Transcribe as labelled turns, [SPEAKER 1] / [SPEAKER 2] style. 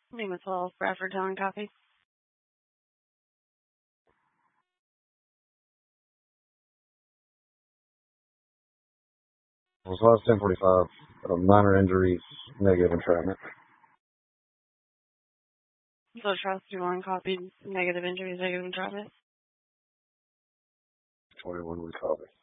[SPEAKER 1] Name is Will Bradford Towing copy.
[SPEAKER 2] Well, so that's 1045. Minor injuries, negative entrapment.
[SPEAKER 1] So Charles 21 copy, negative injuries, negative entrapment.
[SPEAKER 2] 21 we copy.